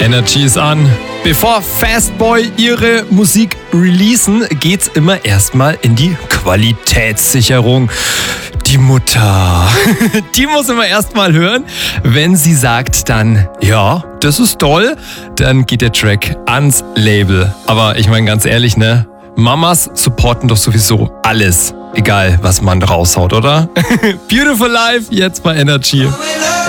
Energy ist an. Bevor Fastboy ihre Musik releasen, geht's immer erstmal in die Qualitätssicherung. Die Mutter, die muss immer erstmal hören. Wenn sie sagt dann, ja, das ist toll, dann geht der Track ans Label. Aber ich meine ganz ehrlich, ne? Mamas supporten doch sowieso alles. Egal, was man raushaut, oder? Beautiful Life, jetzt bei Energy.